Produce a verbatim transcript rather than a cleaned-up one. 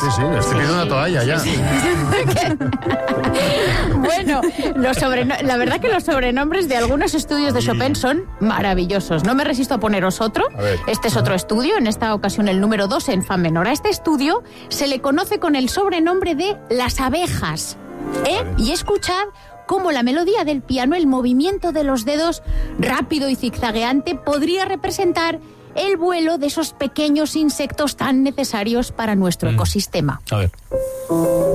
Sí, sí, estoy pidiendo una toalla ya. Bueno, los sobreno- la verdad que los sobrenombres de algunos estudios de Chopin son maravillosos. No me resisto a poneros otro. A ver. Este es otro estudio, en esta ocasión el número dos en fa menor. A este estudio se le conoce con el sobrenombre de las abejas. ¿Eh? Y escuchad cómo la melodía del piano, el movimiento de los dedos rápido y zigzagueante podría representar el vuelo de esos pequeños insectos tan necesarios para nuestro ecosistema. A ver.